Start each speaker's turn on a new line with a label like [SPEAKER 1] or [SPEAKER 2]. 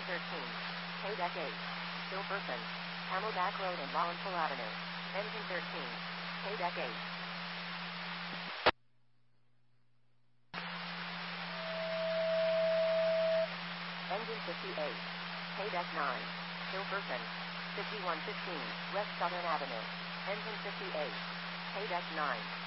[SPEAKER 1] 13. K-Deck 8. Kilperson. Camelback Road and Lawrenceville Avenue. Engine 13. K-Deck 8. Engine 58. K-Deck 9. Kilperson. 5115 West Southern Avenue. Engine 58. K-Deck 9.